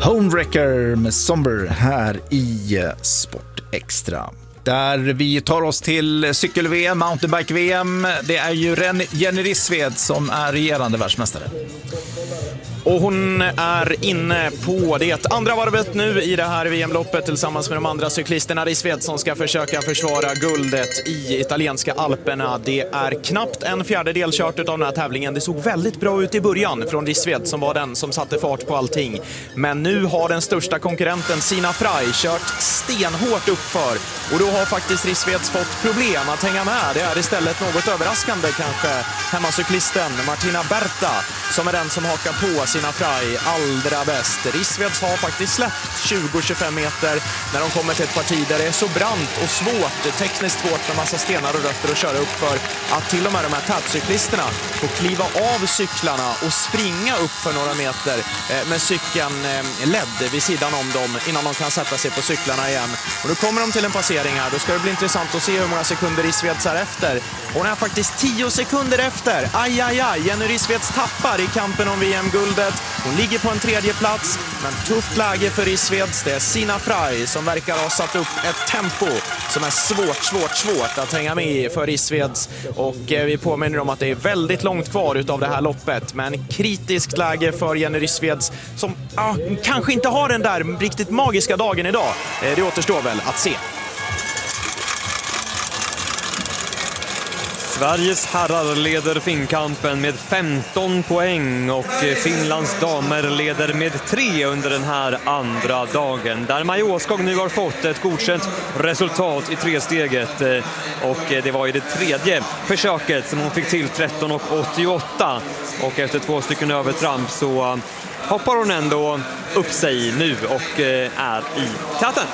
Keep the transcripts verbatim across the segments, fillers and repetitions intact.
Homewrecker med Somber här i Sport Extra. Där vi tar oss till cykel-V M, mountainbike-V M. Det är ju Jenny Rissved som är regerande världsmästare. Och hon är inne på det andra varvet nu i det här V M-loppet tillsammans med de andra cyklisterna. Rissved som ska försöka försvara guldet i italienska Alperna. Det är knappt en fjärdedel kört av den här tävlingen. Det såg väldigt bra ut i början från Rissved som var den som satte fart på allting. Men nu har den största konkurrenten Sina Frey kört stenhårt uppför. Och då har faktiskt Rissved fått problem att hänga med. Det är istället något överraskande kanske hemmacyklisten Martina Berta som är den som hakar på Sina Frey allra bäst. Rissveds har faktiskt släppt tjugo till tjugofem meter när de kommer till ett parti där det är så brant och svårt, tekniskt svårt med massa stenar och rötter att köra upp för att till och med de här tätcyklisterna får kliva av cyklarna och springa upp för några meter med cykeln ledd vid sidan om dem innan de kan sätta sig på cyklarna igen. Och då kommer de till en passering här. Då ska det bli intressant att se hur många sekunder Rissveds är efter. Hon är faktiskt tio sekunder efter. Aj, aj, aj. Jenny Rissveds tappar i kampen om V M-guldet. Hon ligger på en tredje plats, men tufft läge för Rissveds. Det är Sina Frey som verkar ha satt upp ett tempo som är svårt, svårt, svårt att hänga med i för Rissveds. Och vi påminner om att det är väldigt långt kvar utav det här loppet. Men kritiskt läge för Jenny Rissveds som ah, kanske inte har den där riktigt magiska dagen idag. Det återstår väl att se. Sveriges herrar leder finkampen med femton poäng och Finlands damer leder med tre under den här andra dagen. Där Maja Åskog nu har fått ett godkänt resultat i tresteget och det var i det tredje försöket som hon fick till tretton åttioåtta och efter två stycken övertramp så hoppar hon ändå upp sig nu och är i täten.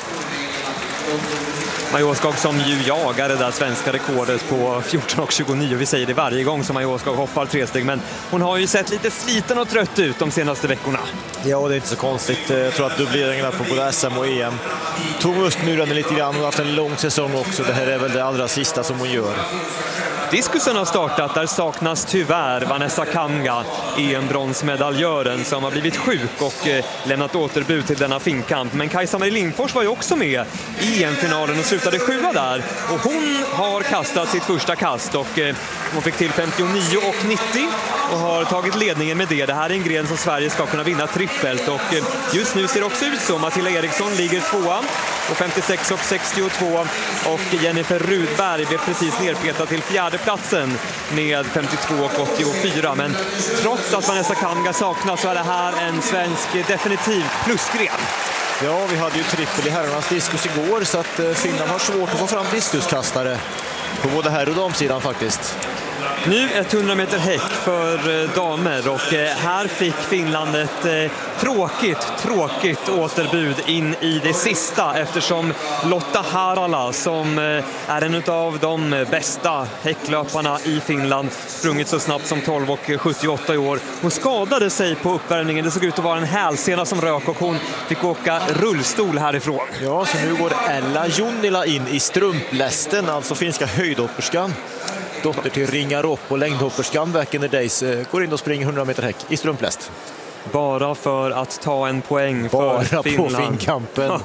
Maja Åskog som ju jagar det där svenska rekordet på fjorton tjugonio. Vi säger det varje gång som Maja Åskog hoppar tre steg, men hon har ju sett lite sliten och trött ut de senaste veckorna. Ja, det är inte så konstigt. Jag tror att dubbleringarna på både S M och E M tog just nu den lite grann. Hon har haft en lång säsong också. Det här är väl det allra sista som hon gör. Diskusen har startat, där saknas tyvärr Vanessa Kanga, E M-bronsmedaljören som har blivit sjuk och eh, lämnat återbud till denna finkamp. Men Kajsa-Marie Lindfors var ju också med i E M-finalen och slutade sjua där. Och hon har kastat sitt första kast och eh, hon fick till femtionio och nittio och har tagit ledningen med det. Det här är en gren som Sverige ska kunna vinna trippelt och eh, just nu ser det också ut så. Matilda Eriksson ligger tvåa och femtiosex och sextiotvå och Jennifer Rudberg blev precis nerpetad till fjärde platsen med femtiotvå och åttiofyra. Men trots att Vanessa Kanga saknas så är det här en svensk definitiv plusgren. Ja, vi hade ju trippel i herrarnas diskus igår så att Finland har svårt att få fram diskuskastare på både herr- och damsidan faktiskt. Nu hundra meter häck för damer och här fick Finland ett tråkigt, tråkigt återbud in i det sista eftersom Lotta Harala som är en av de bästa häcklöparna i Finland sprungit så snabbt som tolv och sjuttioåtta i år. Hon skadade sig på uppvärmningen. Det såg ut att vara en hälsena som rök och hon fick åka rullstol härifrån. Ja, så nu går Ella Junnila in i strumplästen, alltså finska höjdhopperskan. Dotter till Ringaropp och längdhopperskan back in the days går in och springer hundra meter häck i strumpläst. Bara för att ta en poäng Bara för Finland. Bara på finkampen.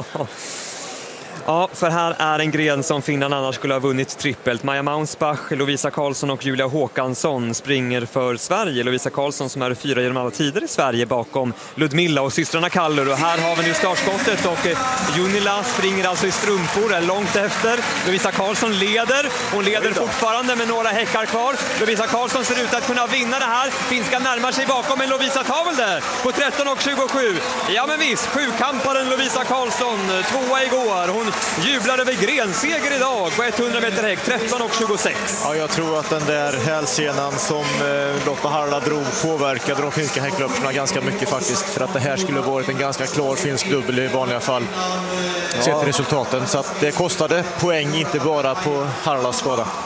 Ja, för här är en gren som Finland annars skulle ha vunnit trippelt. Maja Maunsbach, Lovisa Karlsson och Julia Håkansson springer för Sverige. Lovisa Karlsson som är fyra genom alla tider i Sverige bakom Ludmilla och systrarna Kallur. Och här har vi nu startskottet och Junnila springer alltså i strumpor, är långt efter. Lovisa Karlsson leder. Hon leder fortfarande med några häckar kvar. Lovisa Karlsson ser ut att kunna vinna det här. Finska närmar sig bakom, men Lovisa tar väl det på tretton och tjugosju. Ja men visst, sjukamparen Lovisa Karlsson, tvåa igår. Hon jublar över grenseger idag på hundra meter häck, tretton och tjugosex. Ja, jag tror att den där hälsenan som eh, Lotta Harala drog påverkade de finska häcklöparna ganska mycket faktiskt. För att det här skulle varit en ganska klar finsk dubbel i vanliga fall. Ja. Sett resultaten. Så att det kostade poäng, inte bara på Haralas skada.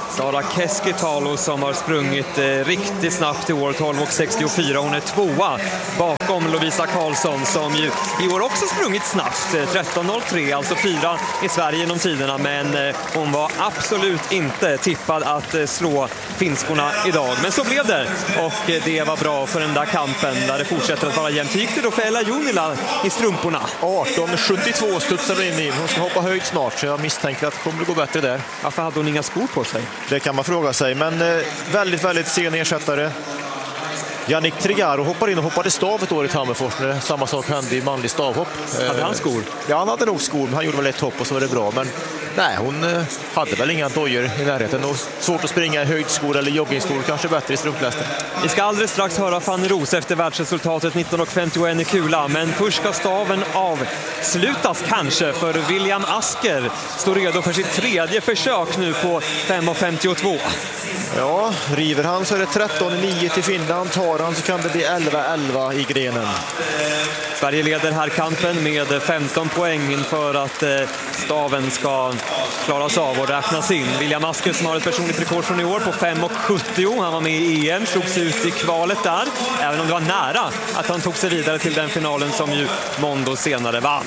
Sara Keskitalo som har sprungit eh, riktigt snabbt i år, tolv sextiofyra. Hon är tvåa bakom Lovisa Karlsson som ju i år också sprungit snabbt, eh, tretton noll tre, alltså fyra i Sverige genom tiderna. Men eh, hon var absolut inte tippad att eh, slå finskorna idag. Men så blev det, och eh, det var bra för den där kampen där det fortsätter att vara jämnt. Gick det då för Ella Junila i strumporna? arton sjuttiotvå studsar in i. Hon ska hoppa höjd snart, så jag misstänker att det kommer att gå bättre där. Varför hade hon inga skor på sig? Det kan man fråga sig, men eh, väldigt, väldigt sen ersättare. Jannik Trigaro hoppar in och hoppade stav ett år i Tammerfors. Samma sak hände i manlig stavhopp. Hade han skor? Ja, han hade nog skor, men han gjorde väl ett hopp och så var det bra. Men nej, hon eh, hade väl inga dojor i närheten. Och svårt att springa i höjdskor eller joggingskor, kanske bättre i strumplästen. Vi ska alldeles strax höra Fanny Roos efter världsresultatet nitton femtioen i kula. Men först ska staven avslutas kanske, för William Asker står redo för sitt tredje försök nu på fem femtiotvå. Ja, river han så är det tretton nio till Finland. Tar han så kan det bli elva elva i grenen. Sverige leder här kampen med femton poäng inför att staven ska klaras av och räknas in. William Asker som har ett personligt rekord från i år på fem sjuttio. Han var med i E M, slogs ut i kvalet där. Även om det var nära att han tog sig vidare till den finalen som ju Mondo senare vann.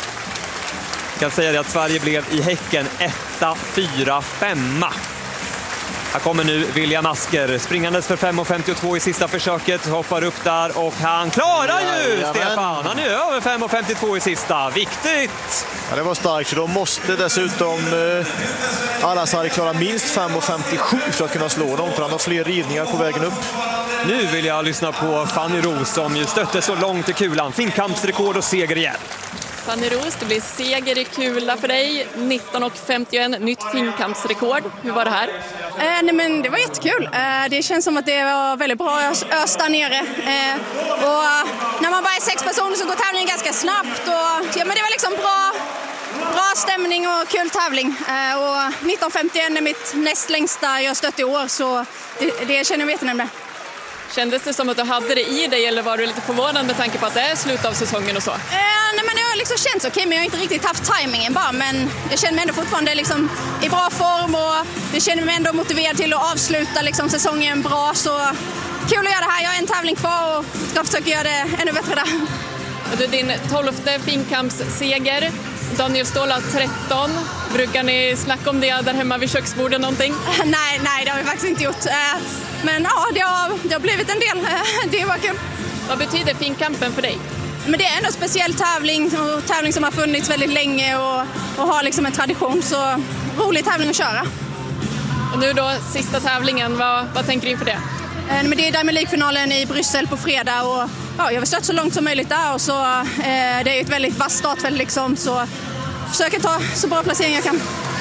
Jag kan säga det att Sverige blev i häcken etta fyra femma. Här kommer nu William Asker springandes för fem femtiotvå i sista försöket, hoppar upp där och han klarar ju, ja, Stefan. Han är över fem femtiotvå i sista. Viktigt! Ja, det var starkt, för då måste dessutom eh, Al-Azhari klara minst fem femtiosju för att kunna slå dem, för han har fler rivningar på vägen upp. Nu vill jag lyssna på Fanny Roos som ju stötte så långt i kulan. Finkampsrekord och seger igen. Fanny Roos, det blir seger i kula för dig, nitton femtioen, nytt finkampsrekord. Hur var det här? Eh, nej men det var jättekul. Eh, det känns som att det var väldigt bra ös, ös där nere. Eh, och när man bara är sex personer så går tävlingen ganska snabbt. Och, ja, men det var liksom bra, bra stämning och kul tävling. Eh, och nitton femtioen är mitt näst längsta jag stött i år, så det, det känner jag jättenöjd med. Kändes det som att du hade det i dig, eller var du lite förvånad med tanke på att det är slut av säsongen och så? Eh, nej men det har liksom känts okej, okay, men jag har inte riktigt haft tajmingen bara. Men jag känner mig ändå fortfarande liksom i bra form och jag känner mig ändå motiverad till att avsluta liksom säsongen bra. Så kul att göra det här. Jag har en tävling kvar och ska försöka göra det ännu bättre där. Du, din tolfte finkampsseger. Daniel Ståhl har tretton. Brukar ni snacka om det där hemma vid köksbordet någonting? nej, nej, det har vi faktiskt inte gjort. Men ja, det har, det har blivit en del. Det var kul. Vad betyder finkampen för dig? Men det är en speciell tävling, och tävling som har funnits väldigt länge och, och har liksom en tradition. Så rolig tävling att köra. Och nu då, sista tävlingen, vad, vad tänker du inför det? Men det är Diamond League-finalen i Bryssel på fredag och ja, jag vill stött så långt som möjligt där, och så eh, det är ett väldigt vasst startfält liksom, så försöker ta så bra placering jag kan.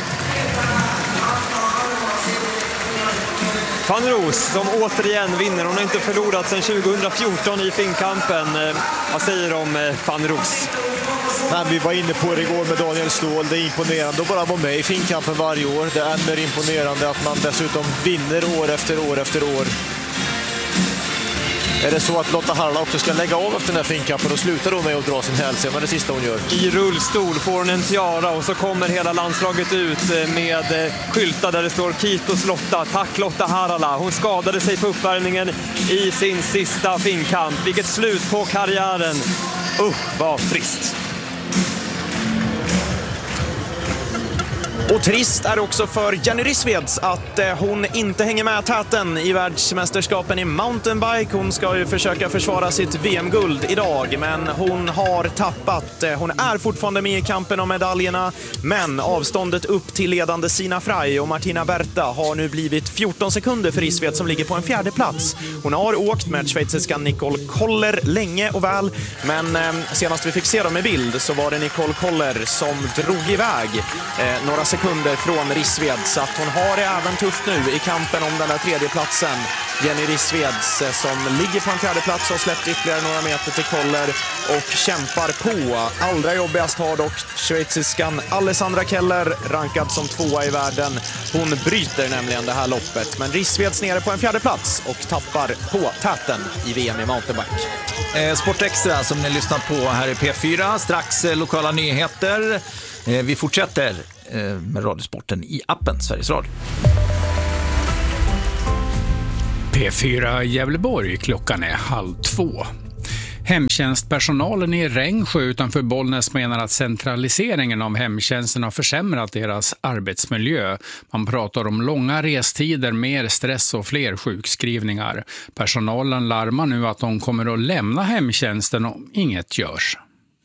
Fanny Roos som återigen vinner. Hon har inte förlorat sedan tjugohundrafjorton i finkampen. Eh, vad säger du om eh, Fanny Roos? Nej, vi var inne på det igår med Daniel Ståhl. Det är imponerande att bara vara med i finkampen varje år. Det är än mer imponerande att man dessutom vinner år efter år efter år. Är det så att Lotta Harala också ska lägga av efter den här finkampen och sluta då med att dra sin hälsena, det sista hon gör? I rullstol får hon en tiara och så kommer hela landslaget ut med skyltar där det står Kitos Lotta, tack Lotta Harala. Hon skadade sig på uppvärmningen i sin sista finkamp. Vilket slut på karriären. Usch, vad trist. Och trist är också för Jenny Rissveds att eh, hon inte hänger med täten i världsmästerskapen i mountainbike. Hon ska ju försöka försvara sitt V M-guld idag, men hon har tappat. Eh, hon är fortfarande med i kampen om medaljerna, men avståndet upp till ledande Sina Frey och Martina Berta har nu blivit fjorton sekunder för Rissved som ligger på en fjärde plats. Hon har åkt med schweiziskan Nicole Koller länge och väl, men eh, senast vi fick se dem i bild så var det Nicole Koller som drog iväg eh, några sekunder från Rissved, så att hon har det även tufft nu i kampen om den där tredje platsen. Jenny Rissveds som ligger på en fjärde plats och släppt ytterligare några meter till Koller och kämpar på. Allra jobbigast har dock schweiziskan Alessandra Keller, rankad som tvåa i världen. Hon bryter nämligen det här loppet, men Rissveds nere på en fjärde plats och tappar på täten i V M i mountainbike. Eh, Sport Extra som ni lyssnar på här i P fyra. Strax eh, lokala nyheter. Eh, vi fortsätter eh, med radiosporten i appen Sveriges Radio. P fyra Gävleborg, klockan är halv två. Hemtjänstpersonalen i Rengsjö utanför Bollnäs menar att centraliseringen av hemtjänsten har försämrat deras arbetsmiljö. Man pratar om långa restider, mer stress och fler sjukskrivningar. Personalen larmar nu att de kommer att lämna hemtjänsten om inget görs.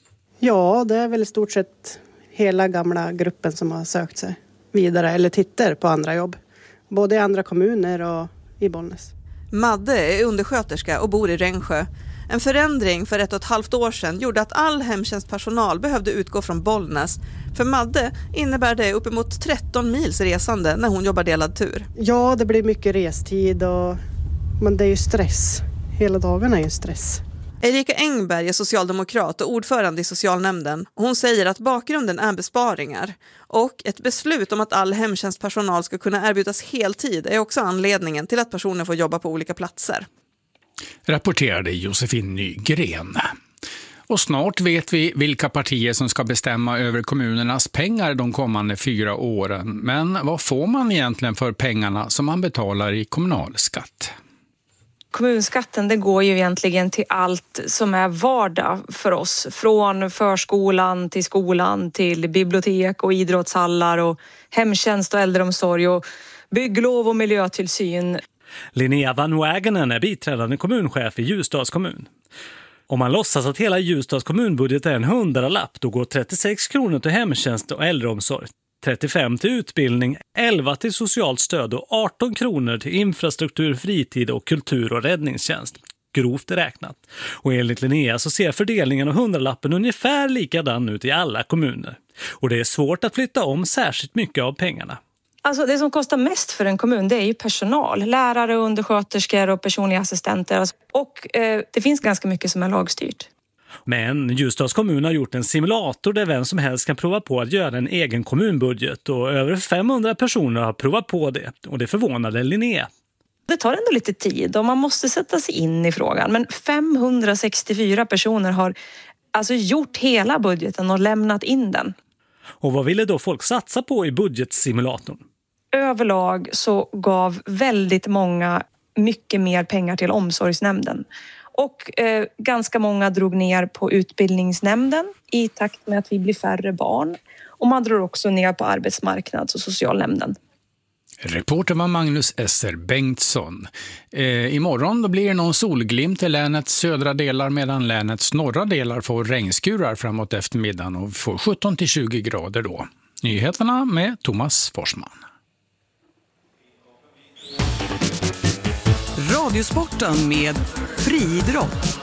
Ja, det är väl i stort sett hela gamla gruppen som har sökt sig vidare eller tittar på andra jobb. Både i andra kommuner och i Bollnäs. Madde är undersköterska och bor i Rengsjö. En förändring för ett och ett halvt år sedan gjorde att all hemtjänstpersonal behövde utgå från Bollnäs. För Madde innebär det uppemot tretton mils resande när hon jobbar delad tur. Ja, det blir mycket restid och men det är ju stress. Hela dagen är ju stress. Erika Engberg är socialdemokrat och ordförande i socialnämnden. Hon säger att bakgrunden är besparingar. Och ett beslut om att all hemtjänstpersonal ska kunna erbjudas heltid är också anledningen till att personer får jobba på olika platser. Rapporterade Josefin Nygren. Och snart vet vi vilka partier som ska bestämma över kommunernas pengar de kommande fyra åren. Men vad får man egentligen för pengarna som man betalar i kommunalskatt? Kommunskatten, det går ju egentligen till allt som är vardag för oss. Från förskolan till skolan till bibliotek och idrottshallar och hemtjänst och äldreomsorg och bygglov och miljötillsyn. Linnea Van Wagenen är biträdande kommunchef i Ljusdals kommun. Om man låtsas att hela Ljusdals kommunbudget är en hundralapp, då går trettiosex kronor till hemtjänst och äldreomsorg, trettiofem till utbildning, elva till socialt stöd och arton kronor till infrastruktur, fritid och kultur- och räddningstjänst. Grovt räknat. Och enligt Linnea så ser fördelningen av hundralappen ungefär likadan ut i alla kommuner. Och det är svårt att flytta om särskilt mycket av pengarna. Alltså det som kostar mest för en kommun, det är ju personal. Lärare, undersköterskor och personliga assistenter. Och eh, det finns ganska mycket som är lagstyrt. Men Ljusdals kommun har gjort en simulator där vem som helst kan prova på att göra en egen kommunbudget. Och över femhundra personer har provat på det. Och det förvånade Linnea. Det tar ändå lite tid och man måste sätta sig in i frågan. Men femhundrasextiofyra personer har alltså gjort hela budgeten och lämnat in den. Och vad ville då folk satsa på i budgetsimulatorn? Överlag så gav väldigt många mycket mer pengar till omsorgsnämnden. Och eh, ganska många drog ner på utbildningsnämnden i takt med att vi blir färre barn. Och man drog också ner på arbetsmarknads- och socialnämnden. Reporter var Magnus Esser Bengtsson. Eh, imorgon då blir det någon solglimt i länets södra delar medan länets norra delar får regnskurar framåt eftermiddagen och får sjutton till tjugo grader då. Nyheterna med Thomas Forsman. Radiosporten med friidrott.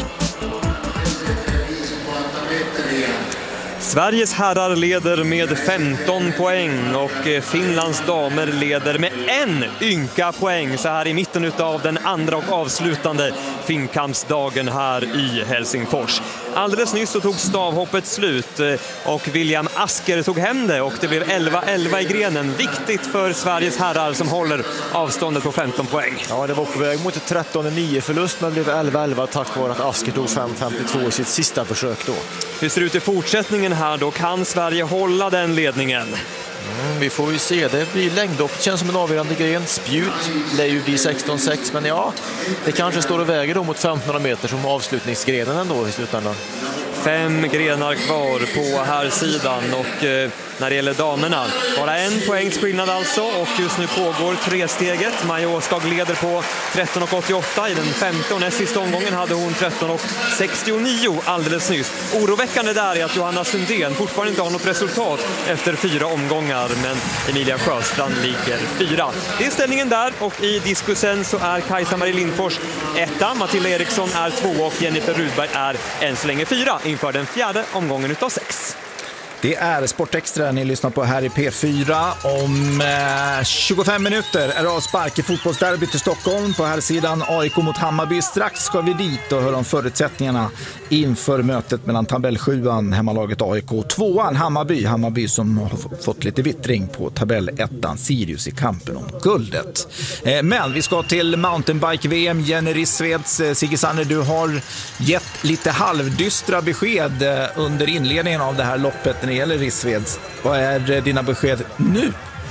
Sveriges herrar leder med femton poäng och Finlands damer leder med en ynka poäng så här i mitten av den andra och avslutande finkampsdagen här i Helsingfors. Alldeles nyss så tog stavhoppet slut och William Asker tog hem det och det blev elva elva i grenen. Viktigt för Sveriges herrar som håller avståndet på femton poäng. Ja, det var på väg mot ett tretton nio förlust men blev elva elva tack vare att Asker tog fem femtiotvå i sitt sista försök då. Hur ser det ut i fortsättningen här då? Kan Sverige hålla den ledningen? Mm, vi får ju se, det blir längdhopp, det känns som en avgörande gren. Spjut lär ju bli sexton sex, men ja, det kanske står och väger då mot femtonhundra meter som avslutningsgrenen ändå i slutändan. Fem grenar kvar på här sidan och eh, när det gäller damerna bara en poängs skillnad alltså och just nu pågår tresteget. Maja Åskag leder på tretton åttioåtta i den femte och näst sista omgången hade hon tretton sextionio alldeles nyss. Oroväckande där är att Johanna Sundén fortfarande inte har något resultat efter fyra omgångar men Emilia Sjöstrand ligger fyra. Det är ställningen där och i diskusen så är Kajsa-Marie Lindfors etta, Matilda Eriksson är två och Jennifer Rudberg är än så länge fyra inför den fjärde omgången utav sex. Det är Sportextra ni lyssnar på här i P fyra. Om eh, tjugofem minuter är det avspark i fotbollsderbyt i Stockholm. På här sidan A I K mot Hammarby. Strax ska vi dit och höra om förutsättningarna inför mötet mellan tabellsjuan, hemmalaget A I K, tvåan Hammarby. Hammarby som har fått lite vittring på tabellettan Sirius i kampen om guldet. Eh, men vi ska till mountainbike-V M. Jenny Rissveds, eh, Sigge Sanne, du har gett lite halvdystra besked eh, under inledningen av det här loppet när det gäller Rissveds. Vad är dina besked nu?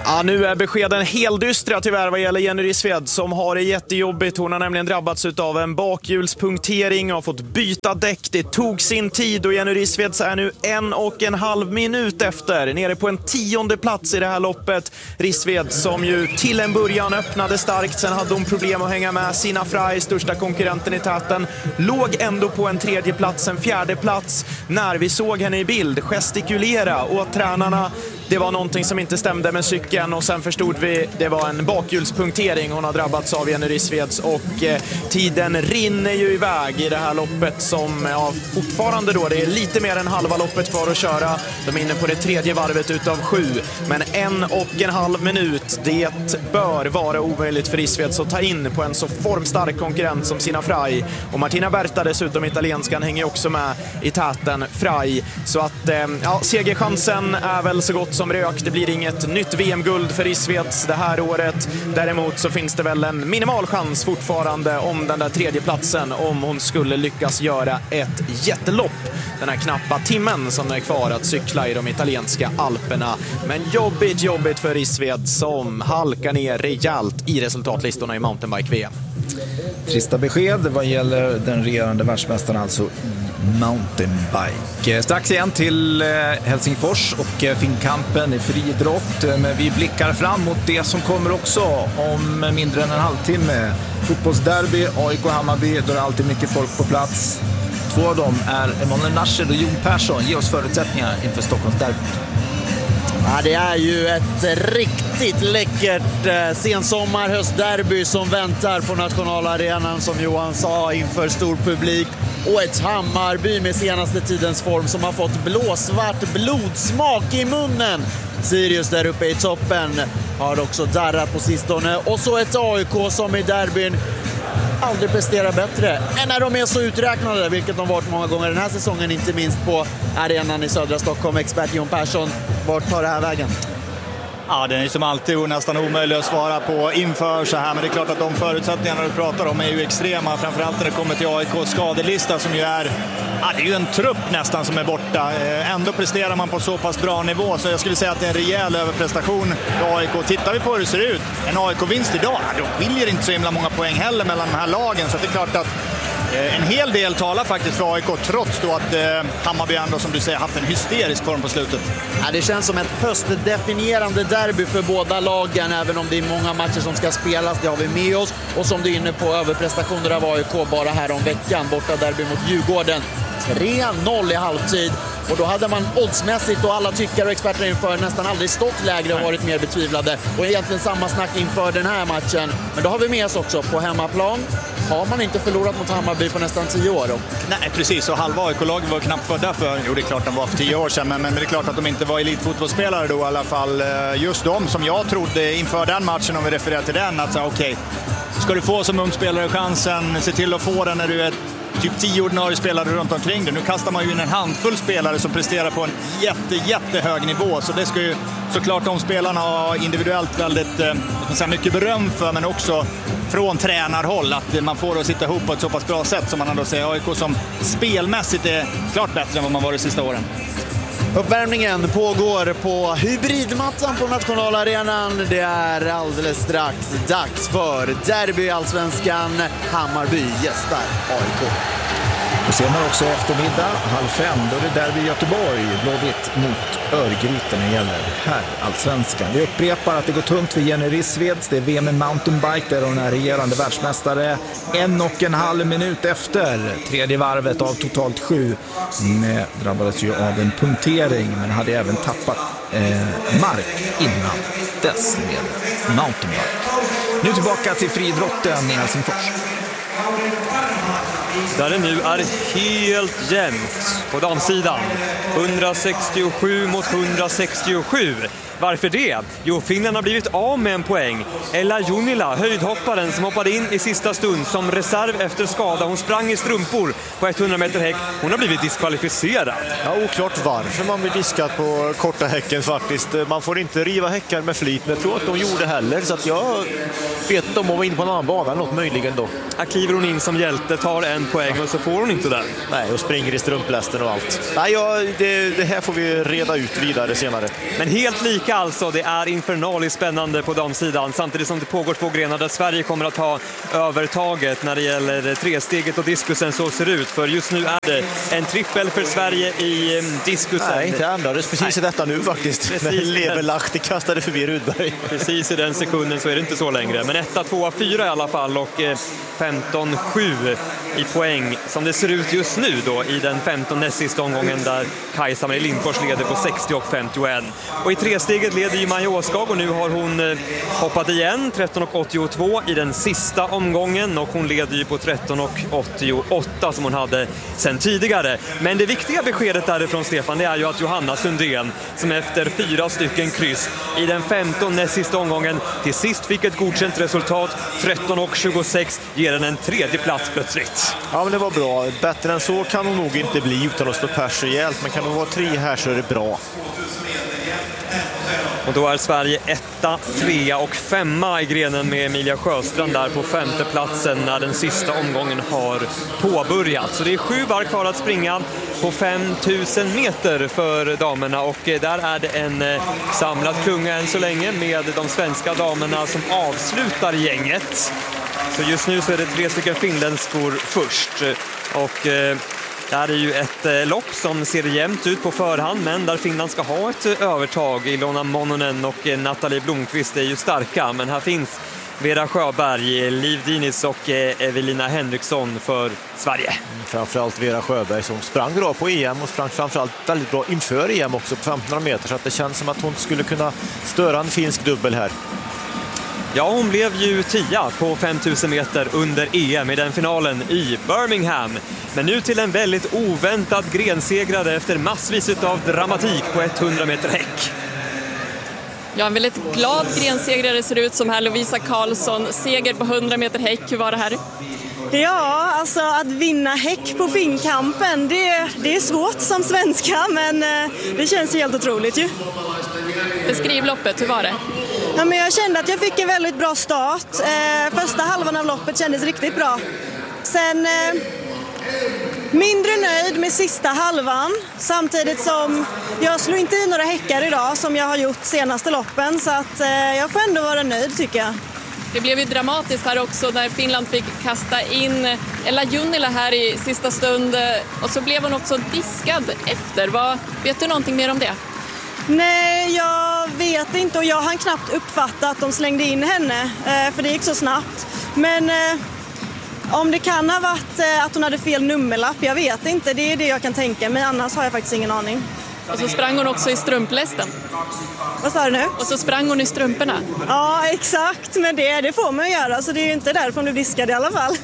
Ja, nu är beskeden helt dystra tyvärr vad gäller Jenny Rissved som har det jättejobbigt. Hon har nämligen drabbats av en bakhjulspunktering och har fått byta däck. Det tog sin tid och Jenny Rissved är nu en och en halv minut efter. Nere på en tionde plats i det här loppet. Rissved som ju till en början öppnade starkt. Sen hade hon problem att hänga med. Sina Frey, största konkurrenten i täten, låg ändå på en tredje plats, en fjärde plats när vi såg henne i bild gestikulera åt tränarna. Det var någonting som inte stämde med cykeln och sen förstod vi det var en bakhjulspunktering hon har drabbats av, Jenny Rissveds, och eh, tiden rinner ju iväg i det här loppet som ja, fortfarande då, det är lite mer än halva loppet kvar att köra. De är inne på det tredje varvet utav sju, men en och en halv minut, det bör vara omöjligt för Rissveds att ta in på en så formstark konkurrent som Sina Frey. Och Martina Berta dessutom, italienskan, hänger också med i täten Frey. Så att eh, ja, segerchansen är väl så gott som rök. Det blir inget nytt V M-guld för Rissveds det här året. Däremot så finns det väl en minimal chans fortfarande om den där tredje platsen om hon skulle lyckas göra ett jättelopp den här knappa timmen som är kvar att cykla i de italienska Alperna. Men jobbigt, jobbigt för Rissved som halkar ner rejält i resultatlistorna i mountainbike-V M. Trista besked vad gäller den regerande världsmästaren alltså i mountainbike. Strax igen till Helsingfors och Finnkampen i friidrott. Men vi blickar fram mot det som kommer också om mindre än en halvtimme. Fotbollsderby, A I K Hammarby, då är det alltid mycket folk på plats. Två av dem är Emanuel Nascher och Jon Persson. Ge oss förutsättningar inför Stockholmsderby. Ja, det är ju ett riktigt läckert eh, sensommar-höstderby som väntar på nationalarenan, som Johan sa, inför stor publik. Och ett Hammarby med senaste tidens form som har fått blåsvart blodsmak i munnen. Sirius där uppe i toppen har också darrat på sistone. Och så ett A I K som i derbyn aldrig presterar bättre än när de är så uträknade, vilket de varit många gånger den här säsongen, inte minst på arenan i södra Stockholm. Expert Jon Persson, vart tar det här vägen? Ja, den är som alltid nästan omöjlig att svara på inför så här, men det är klart att de förutsättningarna du pratar om är ju extrema, framförallt när det kommer till A I K:s skadelista som ju är, ja, det är ju en trupp nästan som är borta. Ändå presterar man på så pass bra nivå, så jag skulle säga att det är en rejäl överprestation för A I K. Tittar vi på hur det ser ut, en A I K-vinst idag, då skiljer inte så himla många poäng heller mellan de här lagen, så det är klart att en hel del talar faktiskt för A I K, trots då att eh, Hammarby ändå, som du säger, haft en hysterisk form på slutet. Ja, det känns som ett höstdefinierande derby för båda lagen, även om det är många matcher som ska spelas, det har vi med oss. Och som du är inne på, överprestationer av A I K bara här om veckan, borta derby mot Djurgården. tre noll i halvtid. Och då hade man oddsmässigt och alla tyckare och experter inför nästan aldrig stått lägre och varit mer betvivlade. Och egentligen samma snack inför den här matchen. Men då har vi med oss också på hemmaplan. Har man inte förlorat mot Hammarby på nästan tio år då? Nej, precis. Och halva A I K-laget var knappt födda för. Jo, det är klart de var för tio år sedan. Men, men det är klart att de inte var elitfotbollsspelare då i alla fall. Just de som jag trodde inför den matchen, om vi refererar till den, att okej, okay, ska du få som ung spelare chansen, se till att få den när du är typ tio ordinarie spelare runt omkring det. Nu kastar man ju in en handfull spelare som presterar på en jätte, jättehög nivå. Så det ska ju såklart de spelarna ha individuellt väldigt eh, mycket beröm för, men också från tränarhåll att man får att sitta ihop på ett så pass bra sätt som man ändå säger. A I K som spelmässigt är klart bättre än vad man varit de sista åren. Uppvärmningen pågår på hybridmattan på nationalarenan. Det är alldeles strax dags för derby allsvenskan. Hammarby gästar A I K. Och senare också eftermiddag, halv fem, då är det derby i Göteborg. Blåvitt mot Örgryte när det gäller här allsvenskan. Vi upprepar att det går tungt för Jenny Rissveds. Det är V M i mountainbike där hon är regerande världsmästare. En och en halv minut efter tredje varvet av totalt sju. Hon drabbades ju av en punktering, men hade även tappat eh, mark innan dess med mountainbike. Nu tillbaka till friidrotten i Helsingfors. Där det nu är helt jämnt på damsidan. hundrasextiosju mot hundrasextiosju. Varför det? Jo, Finland har blivit av med en poäng. Ella Junila, höjdhopparen som hoppade in i sista stund som reserv efter skada. Hon sprang i strumpor på hundra meter häck. Hon har blivit diskvalificerad. Ja, oklart varför man blir diskad på korta häcken faktiskt. Man får inte riva häckar med flit, men jag tror att de gjorde heller. Så att jag vet inte om hon var inne på en annan bana, något möjligen då. Här kliver hon in som hjälte, tar en en poäng och så får hon inte det. Nej, och springer i strumplästen och allt. Nej, ja, det, det här får vi reda ut vidare senare. Men helt lika alltså, det är infernaliskt spännande på damsidan samtidigt som det pågår två grenar där Sverige kommer att ha övertaget när det gäller tresteget och diskusen. Så ser det ut, för just nu är det en trippel för Sverige i diskusen. Nej, inte ändrades precis i detta nu faktiskt. Precis. Leverlachti kastade förbi Rudberg. Precis i den sekunden så är det inte så längre. Men etta, tvåa, fyra i alla fall och femton sju i poäng som det ser ut just nu då i den femton näst sista omgången där Kajsa-Marie Lindfors leder på sextio och femtioett. Och i tresteget leder ju Maja Åskag och nu har hon hoppat igen tretton och åttiotvå i den sista omgången och hon leder ju på tretton och åttioåtta som hon hade sen tidigare. Men det viktiga beskedet därifrån, Stefan, det är ju att Johanna Sundén som efter fyra stycken kryss i den femton näst sista omgången till sist fick ett godkänt resultat, tretton och tjugosex, ger den en tredje plats plötsligt. Ja, men det var bra. Bättre än så kan hon nog inte bli utan att stå pers rejält, men kan hon vara tre här så är det bra. Och då är Sverige etta, trea och femma i grenen med Emilia Sjöstrand där på femte platsen när den sista omgången har påbörjat. Så det är sju varv kvar att springa på fem tusen meter för damerna och där är det en samlad klunga än så länge med de svenska damerna som avslutar gänget. Så just nu så är det tre stycken finländskor först och det här är ju ett lopp som ser jämnt ut på förhand, men där Finland ska ha ett övertag. Ilona Mononen och Nathalie Blomqvist är ju starka, men här finns Vera Sjöberg, Liv Dinis och Evelina Henriksson för Sverige. Framförallt Vera Sjöberg som sprang bra på E M och sprang framförallt väldigt bra inför E M också på femtonhundra meter, så att det känns som att hon skulle kunna störa en finsk dubbel här. Ja, hon blev ju tia på fem tusen meter under E M i den finalen i Birmingham. Men nu till en väldigt oväntad grensegrare efter massvis av dramatik på hundra meter häck. Ja, en väldigt glad grensegrare ser det ut som här, Lovisa Karlsson. Seger på hundra meter häck, hur var det här? Ja, alltså att vinna häck på finkampen, det, det är svårt som svenska, men det känns helt otroligt ju. Beskriv loppet, hur var det? Ja, men jag kände att jag fick en väldigt bra start. Eh, första halvan av loppet kändes riktigt bra. Sen eh, mindre nöjd med sista halvan, samtidigt som jag slog inte i några häckar idag som jag har gjort senaste loppen, så att eh, jag får ändå vara nöjd tycker jag. Det blev ju dramatiskt här också när Finland fick kasta in Ella Junnila här i sista stund och så blev hon också diskad efter. Vad, vet du någonting mer om det? Nej, jag vet inte och jag hann knappt uppfatta att de slängde in henne för det gick så snabbt. Men om det kan ha varit att hon hade fel nummerlapp, jag vet inte. Det är det jag kan tänka, men annars har jag faktiskt ingen aning. Och så sprang hon också i strumplästen. Vad sa du nu? Och så sprang hon i strumporna. Ja, exakt. Men det, det får man göra, så det är ju inte därför hon blir diskad i alla fall.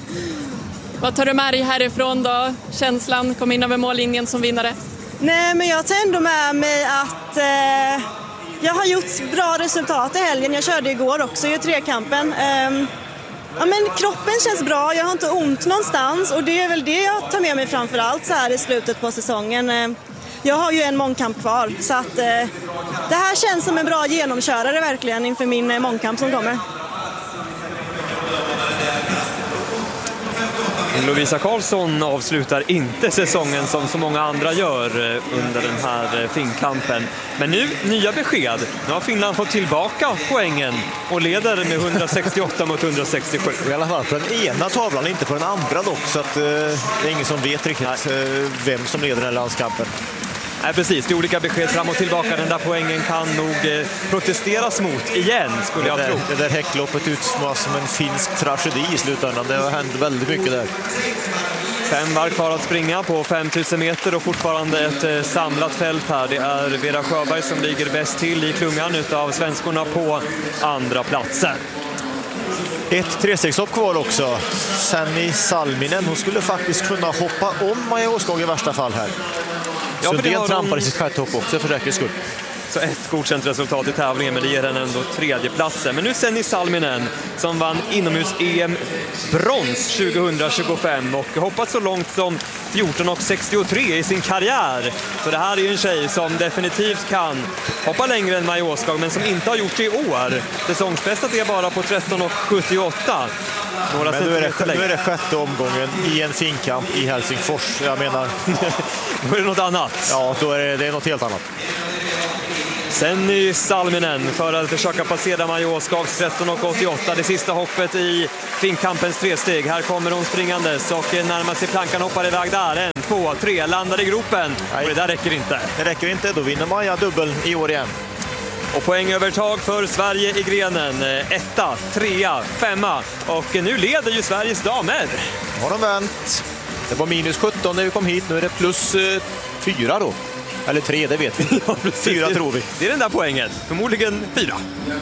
Vad tar du med dig härifrån då? Känslan kom in över mållinjen som vinnare? Nej, men jag tar ändå med mig att eh, jag har gjort bra resultat i helgen. Jag körde igår också i trekampen. Eh, ja, men kroppen känns bra, jag har inte ont någonstans och det är väl det jag tar med mig framförallt så här i slutet på säsongen. Eh, jag har ju en mångkamp kvar, så att eh, det här känns som en bra genomkörare verkligen inför min eh, mångkamp som kommer. Lovisa Karlsson avslutar inte säsongen som så många andra gör under den här finkampen. Men nu nya besked. Nu har Finland fått tillbaka poängen och leder med hundrasextioåtta mot hundrasextiosju. I alla fall på den ena tavlan, inte på den andra dock, så att, eh, det är ingen som vet riktigt eh, vem som leder den här landskampen. Nej, precis. Det är olika besked fram och tillbaka. Den där poängen kan nog eh, protesteras mot igen, skulle jag det där, tro. Det där häckloppet utsmås som en finsk tragedi i slutändan. Det har hänt väldigt mycket där. Fem varv kvar att springa på fem tusen meter och fortfarande ett eh, samlat fält här. Det är Vera Sjöberg som ligger bäst till i klungan utav svenskorna på andra platsen. Ett trestegshopp kvar också. Sanni Salminen, hon skulle faktiskt kunna hoppa om Maja Åskog i värsta fall här. Ja, så det trampar i sitt sjätte hopp också för säkerhets skull. Så ett godkänt resultat i tävlingen, men det ger henne ändå tredje platsen. Men nu Sanni Salminen som vann inomhus-E M brons tjugohundratjugofem och hoppat så långt som fjorton och sextiotre i sin karriär. Så det här är ju en tjej som definitivt kan hoppa längre än Maja Åskog, men som inte har gjort det i år. Säsongsbästet är bara på tretton och sjuttioåtta. Några Men nu är, det, längre. nu är det sjätte omgången i en finkamp i Helsingfors. Jag menar... då är det något annat. Ja, då är det, det är något helt annat. Senny Salminen för att försöka passera Majoskags tretton och åttioåtta. Det sista hoppet i finkampens tresteg. Här kommer hon springandes och närmar sig plankan, hoppar iväg där. En, två, tre, landar i gropen. Och det där räcker inte. Det räcker inte, då vinner Maja dubbel i år igen. Och poängövertag för Sverige i grenen. Etta, trea, femma. Och nu leder ju Sveriges damer. Har de vänt. Det var minus sjutton när vi kom hit. Nu är det plus eh, fyra då. Eller tre, det vet vi. Ja, fyra tror vi. Det är den där poängen. Förmodligen fyra.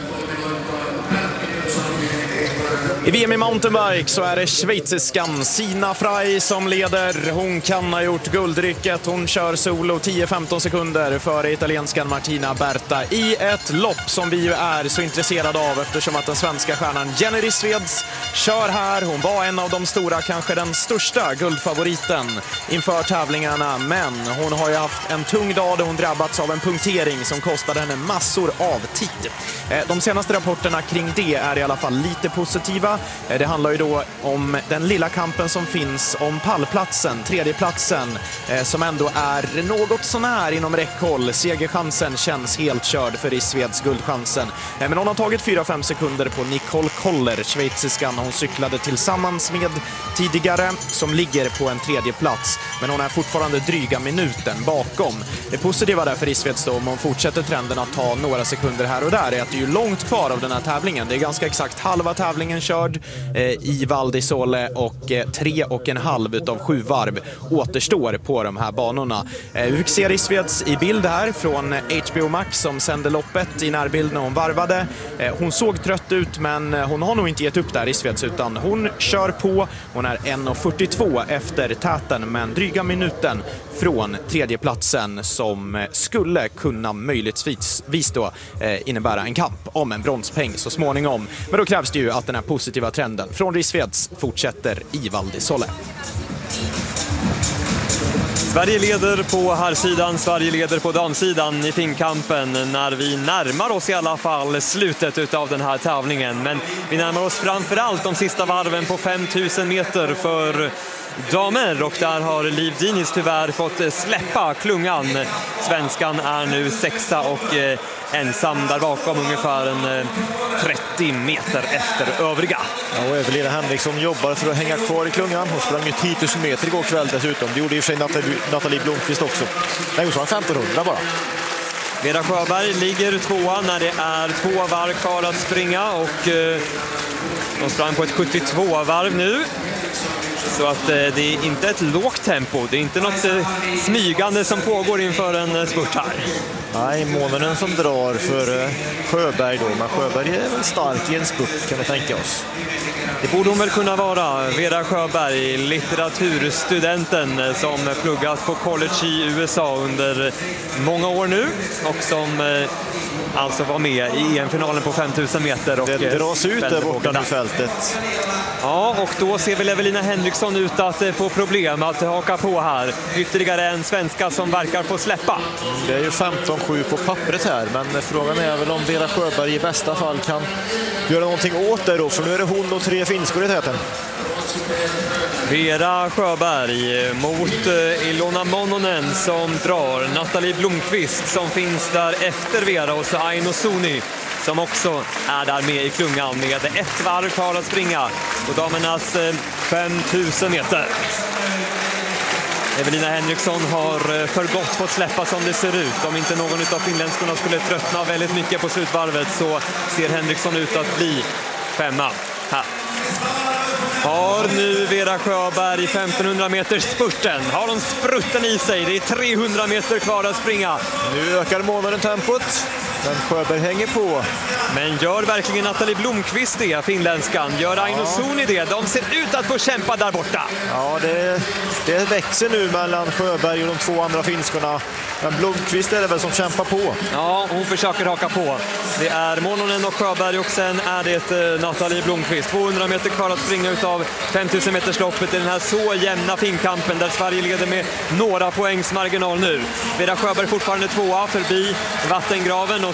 I V M i mountainbike så är det schweiziskan Sina Frey som leder. Hon kan ha gjort guldrycket. Hon kör solo tio femton sekunder före italienskan Martina Berta i ett lopp som vi ju är så intresserade av eftersom att den svenska stjärnan Jenny Rissveds kör här. Hon var en av de stora, kanske den största guldfavoriten inför tävlingarna, men hon har ju haft en tung dag där hon drabbats av en punktering som kostade henne massor av tid. De senaste rapporterna kring det är i alla fall lite positiva. Det handlar ju då om den lilla kampen som finns om pallplatsen, tredjeplatsen, som ändå är något sånär inom räckhåll. Segerchansen känns helt körd för Rissveds, guldchansen. Men hon har tagit fyra fem sekunder på Nicole Koller, schweiziskan hon cyklade tillsammans med tidigare, som ligger på en tredje plats. Men hon är fortfarande dryga minuten bakom. Det positiva där för Rissveds då, om hon fortsätter trenden att ta några sekunder här och där, är att det är ju långt kvar av den här tävlingen. Det är ganska exakt halva tävlingen körd eh, i Val di Sole och eh, tre och en halv utav sju varv återstår på de här banorna. Eh, vi fick se Rissveds i bild här från H B O Max som sände loppet i närbild när hon varvade. Eh, hon såg trött ut, men hon har nog inte gett upp där, Rissveds, utan hon kör på. Hon är en fyrtiotvå efter täten, men dryga minuten från tredjeplatsen som skulle kunna möjligtvis då eh, innebära en kamp om en bronspeng så småningom. Men då krävs det ju att den här positiva trenden från Rissveds fortsätter i Val di Sole. Sverige leder på herrsidan, Sverige leder på damsidan i finkampen när vi närmar oss i alla fall slutet av den här tävlingen. Men vi närmar oss framförallt de sista varven på fem tusen meter för damer, och där har Liv Diniz tyvärr fått släppa klungan. Svenskan är nu sexa och eh, ensam där bakom, ungefär en eh, trettio meter efter övriga. Ja, och Evelina Henriksson jobbar för att hänga kvar i klungan. Hon sprang ju tio tusen meter igår kväll dessutom. Det gjorde i och för sig Nathalie, Nathalie Blomqvist också. Nej, hon sa femtonhundra bara. Vera Sjöberg ligger tvåa när det är två varv kvar att springa, och eh, de sprang på ett sjuttiotvå varv nu. Så att eh, det är inte ett lågt tempo, det är inte något eh, smygande som pågår inför en eh, spurt här. Nej, månaden som drar för eh, Sjöberg då, men Sjöberg är väl stark i en spurt, kan vi tänka oss. Det borde hon väl kunna vara. Vera Sjöberg, litteraturstudenten eh, som pluggat på college i U S A under många år nu, och som eh, alltså var med i E M-finalen på fem tusen meter. Och det dras ut där borta i fältet. Ja, och då ser väl Evelina Henriksson ut att få problem att haka på här. Ytterligare en svenska som verkar få släppa. Det är ju femton sju på pappret här, men frågan är väl om Vera Sjöberg i bästa fall kan göra någonting åt det då, för nu är det hon och tre finskor i täten. Vera Sjöberg mot Ilona Mononen som drar. Nathalie Blomqvist som finns där efter Vera, och så Aino Suni som också är där med i klungan med ett varv kvar att springa och damernas fem tusen meter. Evelina Henriksson har för gott fått släppa som det ser ut. Om inte någon av finländskorna skulle tröttna väldigt mycket på slutvarvet så ser Henriksson ut att bli femma här. Har nu Vera Sjöberg i femtonhundra meters spurten. Har hon sprutten i sig. Det är trehundra meter kvar att springa. Nu ökar månaden tempot. Men Sjöberg hänger på. Men gör verkligen Nathalie Blomqvist det, finländskan? Gör Aino Suni det? De ser ut att få kämpa där borta. Ja, det, det växer nu mellan Sjöberg och de två andra finskorna. Men Blomqvist är det väl som kämpar på. Ja, hon försöker haka på. Det är Mononen och Sjöberg, och sen är det Nathalie Blomqvist. tvåhundra meter kvar att springa utav fem tusen meters loppet i den här så jämna finkampen där Sverige leder med några poängs marginal nu. Vera Sjöberg fortfarande tvåa förbi vattengraven, och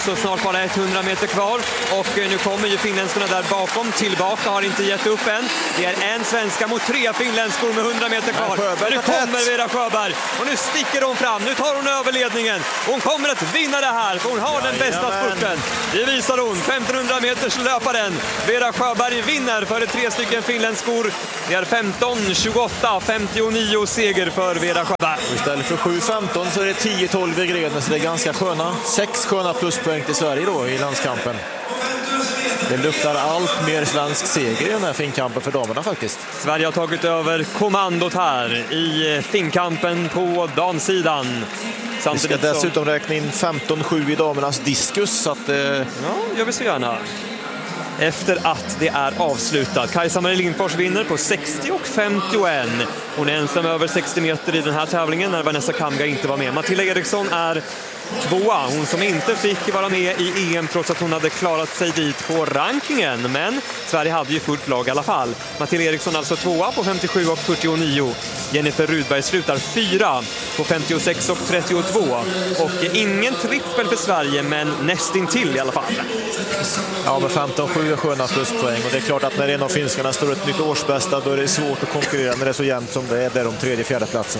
alltså snart bara hundra meter kvar. Och nu kommer ju finländskorna där bakom tillbaka, har inte gett upp än. Det är en svenska mot tre finländskor med hundra meter kvar. Men nu kommer Vera Sjöberg och nu sticker hon fram. Nu tar hon överledningen. Hon kommer att vinna det här, för hon har den bästa spurten. Det visar hon. femtonhundra meters löparen. Vera Sjöberg vinner för tre stycken finländskor. Det är femton tjugoåtta femtionio seger för Vera Sjöberg. Istället för sju femton så är det tio tolv i grenen, så det är ganska sköna. Sex sköna pluspoäng till Sverige då i landskampen. Det luktar allt mer svensk seger i den här finkampen för damerna faktiskt. Sverige har tagit över kommandot här i finkampen på damsidan. Vi ska dessutom räkna in femton sju i damernas diskus. Så att, eh... Ja, jag vill så gärna. Efter att det är avslutat. Kajsa-Marie Lindfors vinner på sextio och femtioen. Hon är ensam över sextio meter i den här tävlingen när Vanessa Kamga inte var med. Matilda Eriksson är tvåa. Hon som inte fick vara med i E M trots att hon hade klarat sig dit på rankingen. Men Sverige hade ju fullt lag i alla fall. Matilda Eriksson alltså tvåa på femtiosju och fyrtionio. Jennifer Rudberg slutar fyra på femtiosex och trettiotvå. Och ingen trippel för Sverige, men nästintill i alla fall. Ja, med femton sju är sköna pluspoäng. Och det är klart att när en av finskarna står ett nytt årsbästa, då är det svårt att konkurrera när det är så jämnt som det är där om tredje fjärde platsen.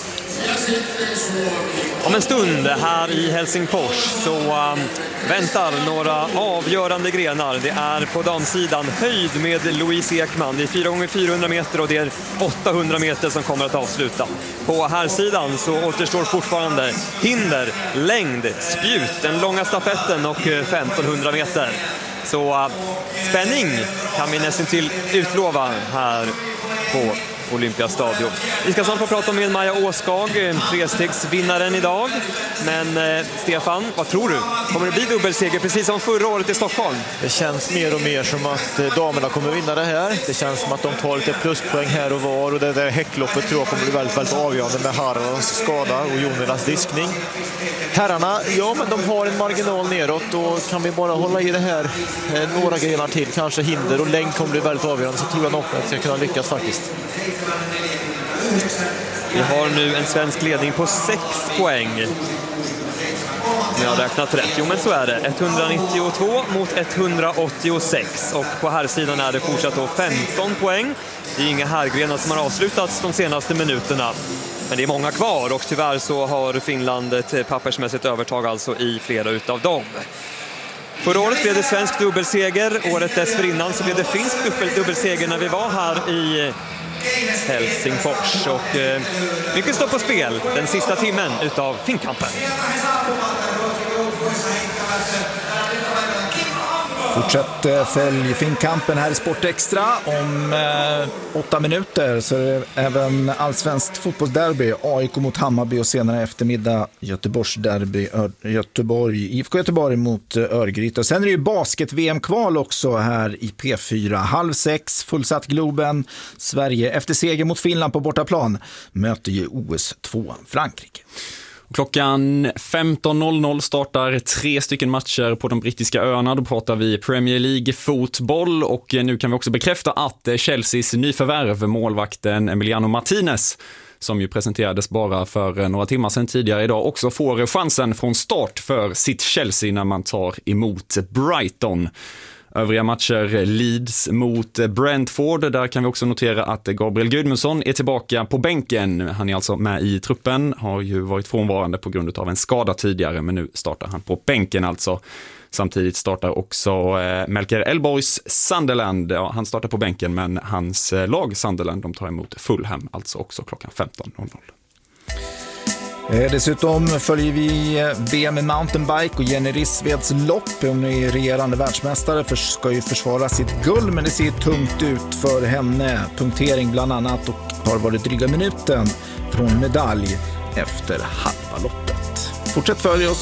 Om en stund här i Helsingfors så um, väntar några avgörande grenar. Det är på damsidan höjd med Louise Ekman. Det är fyra gånger fyrahundra meter och det är åttahundra meter som kommer att avsluta. På här sidan så återstår fortfarande hinder, längd, spjut, den långa stafetten och femtonhundra meter. Så uh, spänning kan vi nästan till utlova här på Olympiastadion. Vi ska snart få prata med Maja Åskag, trestegsvinnaren idag. Men eh, Stefan, vad tror du? Kommer det bli dubbelseger precis som förra året i Stockholm? Det känns mer och mer som att eh, damerna kommer vinna det här. Det känns som att de tar lite pluspoäng här och var. Och det där häckloppet tror jag kommer bli väldigt, väldigt avgörande med Haralds skada och Jonilas diskning. Herrarna, ja men de har en marginal neråt och kan vi bara hålla i det här eh, några grenar till, kanske hinder och längd kommer bli väldigt avgörande, så tror jag nog att jag ska kunna lyckas faktiskt. Vi har nu en svensk ledning på sex poäng. Jag har räknat rätt. Jo, men så är det. etthundranittiotvå mot etthundraåttiosex. Och på här sidan är det fortsatt då femton poäng. Det är inga härgrenar som har avslutats de senaste minuterna. Men det är många kvar och tyvärr så har Finland ett pappersmässigt övertag alltså i flera utav dem. Förra året blev det svensk dubbelseger. Året dessförinnan så blev det finsk dubbelseger när vi var här i Helsingfors. Och eh, mycket står på spel den sista timmen utav finkampen. Fortsätt följ finkampen här i Sport Extra. Om eh, åtta minuter så är det även allsvenskt fotbollsderby. A I K mot Hammarby och senare eftermiddag Göteborgsderby. Göteborg, I F K Göteborg mot Örgryte. Och sen är det ju basket-V M-kval också här i P fyra. Halv sex, fullsatt Globen. Sverige efter seger mot Finland på bortaplan möter ju O S två Frankrike. Klockan femton noll noll startar tre stycken matcher på de brittiska öarna. Då pratar vi Premier League fotboll och nu kan vi också bekräfta att Chelseas nyförvärv, målvakten Emiliano Martinez, som ju presenterades bara för några timmar sedan tidigare idag, också får chansen från start för sitt Chelsea när man tar emot Brighton. Övriga matcher, Leeds mot Brentford. Där kan vi också notera att Gabriel Gudmundsson är tillbaka på bänken. Han är alltså med i truppen, har ju varit frånvarande på grund av en skada tidigare, men nu startar han på bänken alltså. Samtidigt startar också eh, Melker Elborgs Sunderland. Ja, han startar på bänken, men hans eh, lag Sunderland, de tar emot Fulham, alltså också klockan femton noll noll. Dessutom följer vi V M i mountainbike och Jenny Rissveds lopp. Hon är regerande världsmästare, för ska ju försvara sitt guld, men det ser tungt ut för henne. Punktering bland annat och har varit dryga minuten från medalj efter halva loppet. Fortsätt följa oss